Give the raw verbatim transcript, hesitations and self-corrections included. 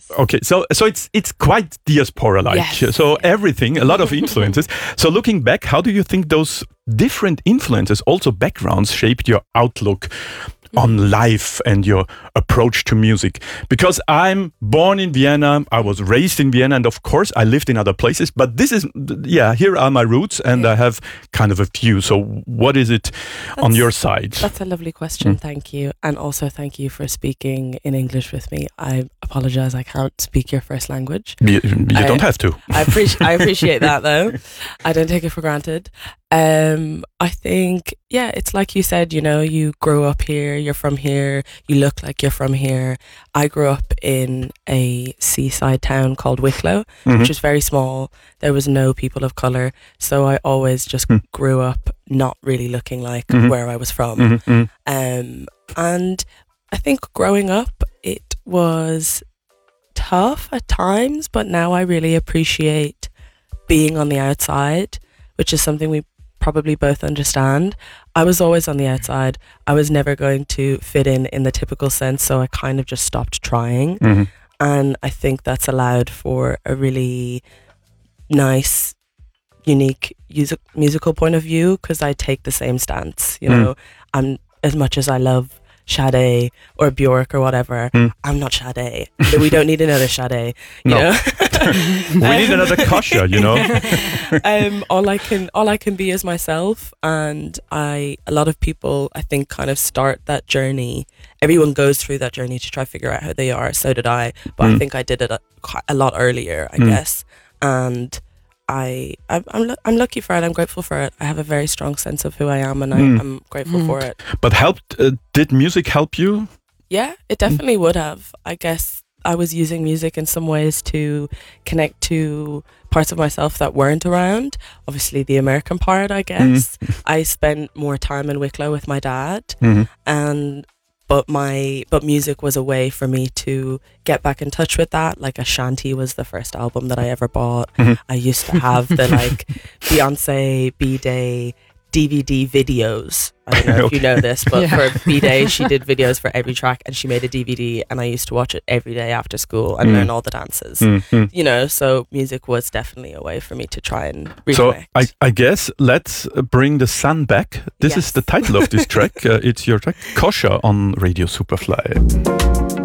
Okay, so so it's it's quite diaspora-like. Yes. So everything, a lot of influences. So looking back, how do you think those different influences, also backgrounds, shaped your outlook on life and your approach to music? Because I'm born in Vienna, I was raised in Vienna, and of course I lived in other places, but this is, yeah, here are my roots, and Yeah. I have kind of a few. So what is it on That's- your side? That's a lovely question. Mm. Thank you. And also thank you for speaking in English with me. I apologize, I can't speak your first language. You, you I- don't have to. I appreciate I appreciate that though. I don't take it for granted. Um, I think, yeah, it's like you said, you know, you grow up here, you're from here, you look like you're from here. I grew up in a seaside town called Wicklow, Mhm. which was very small. There was no people of colour. So I always just Mm. grew up not really looking like Mhm. where I was from. Mhm, mhm. Um, and I think growing up, it was tough at times, but now I really appreciate being on the outside, which is something we probably both understand. I was always on the outside. I was never going to fit in in the typical sense, so I kind of just stopped trying. Mhm. And I think that's allowed for a really nice, unique music, musical point of view, because I take the same stance. You Mm. know, I'm, as much as I love Sade or Bjork or whatever, Mm. I'm not Sade. We don't need another Sade, you No. know? We need another Kasha, you know. um, all I can all I can be is myself, and I a lot of people I think kind of start that journey. Everyone goes through that journey to try to figure out who they are. So did I, but I Mm. think I did it a, quite a lot earlier, I Mm. guess. And I I'm I'm, lu- I'm lucky for it. I'm grateful for it. I have a very strong sense of who I am, and I, Mm. I'm grateful Mm. for it. But helped? Uh, did music help you? Yeah, it definitely would have. I guess I was using music in some ways to connect to parts of myself that weren't around. Obviously, the American part, I guess. I spent more time in Wicklow with my dad, Mhm. and but my but music was a way for me to get back in touch with that. Like Ashanti was the first album that I ever bought. Mhm. I used to have the like Beyonce B-Day D V D videos. I don't know if you know this, but Yeah. for B-Day she did videos for every track, and she made a D V D, and I used to watch it every day after school and Mm. learn all the dances. Mm, mm. You know, so music was definitely a way for me to try and So reconnect. I, I guess let's uh, bring the sun back. This is Yes. the title of this track. Uh, it's your track, Kosher, on Radio Superfly.